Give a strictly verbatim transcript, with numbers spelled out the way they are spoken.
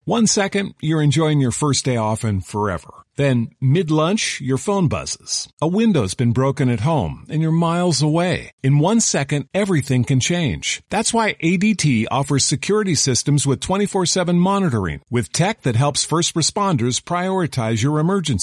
One second, you're enjoying your first day off and forever. Then, mid-lunch, your phone buzzes. A window's been broken at home, and you're miles away. In one second, everything can change. That's why A D T offers security systems with twenty-four seven monitoring, with tech that helps first responders prioritize your emergency.